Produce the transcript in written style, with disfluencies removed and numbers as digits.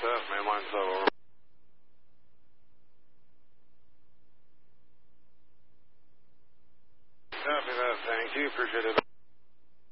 that. Mainline 7 over. Copy that. Thank you. Appreciate it.